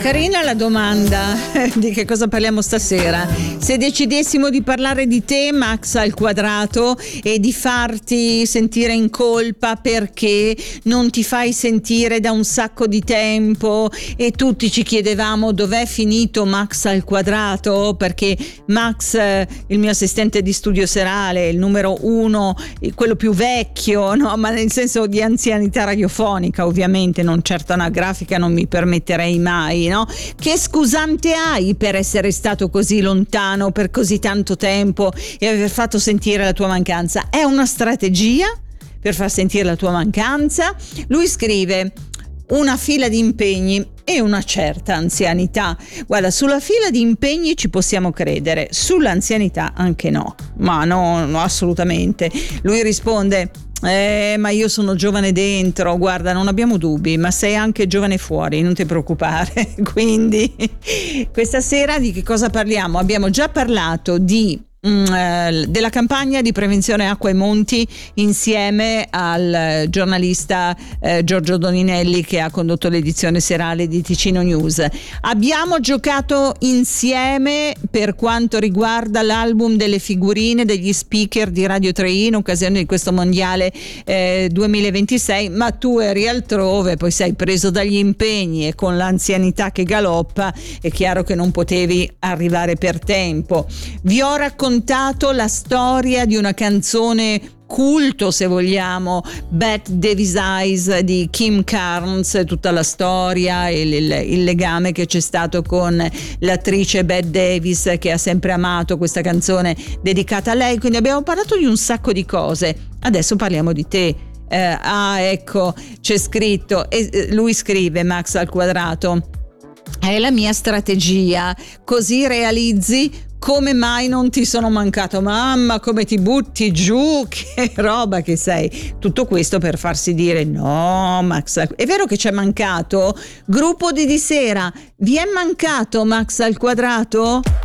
Carina la domanda di che cosa parliamo stasera. Se decidessimo di parlare di te, Max al quadrato, e di farti sentire in colpa perché non ti fai sentire da un sacco di tempo e tutti ci chiedevamo dov'è finito Max al quadrato, perché Max, il mio assistente di studio serale, il numero 1, quello più vecchio, no? Ma nel senso di anzianità radiofonica, ovviamente, non certo anagrafica, non mi permetterei mai, no? Che scusante hai per essere stato così lontano per così tanto tempo e aver fatto sentire la tua mancanza? È una strategia per far sentire la tua mancanza? Lui scrive: una fila di impegni e una certa anzianità. Guarda, sulla fila di impegni ci possiamo credere, sull'anzianità anche no, ma no, assolutamente. Lui risponde: ma io sono giovane dentro, guarda, non abbiamo dubbi, ma sei anche giovane fuori, non ti preoccupare. Quindi questa sera di che cosa parliamo? Abbiamo già parlato della campagna di prevenzione acqua e monti insieme al giornalista Giorgio Doninelli, che ha condotto l'edizione serale di Ticino News. Abbiamo giocato insieme per quanto riguarda l'album delle figurine degli speaker di Radio 3 in occasione di questo mondiale 2026, ma tu eri altrove, poi sei preso dagli impegni e con l'anzianità che galoppa è chiaro che non potevi arrivare per tempo. Vi ho raccontato la storia di una canzone culto, se vogliamo, Bette Davis Eyes di Kim Carnes, tutta la storia e il legame che c'è stato con l'attrice Bette Davis, che ha sempre amato questa canzone dedicata a lei. Quindi abbiamo parlato di un sacco di cose. Adesso parliamo di te. Ecco, c'è scritto, e lui scrive, Max al quadrato: è la mia strategia, così realizzi come mai non ti sono mancato. Mamma, come ti butti giù, che roba che sei. Tutto questo per farsi dire: no, Max, è vero che c'è mancato? Gruppo di sera, vi è mancato Max al quadrato?